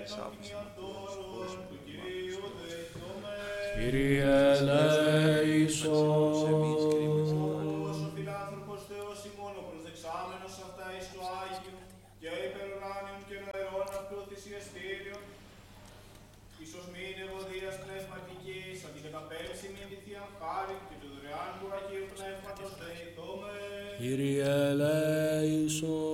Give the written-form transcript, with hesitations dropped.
Κύριε ελέησον. Όσο φιλάνθρωπος Θεός ημών, ο προσδεξάμενος αυτά εις το Άγιο και υπεροράνιον και νοερών αυτού θυσιαστήριον, ίσως μην ευωδίας πνευματικής, αντικαταπέμψη μην τη Θείαν χάριν και του δωρεάν του Αγίου Πνεύματος δεηθώμε. Κύριε ελέησον.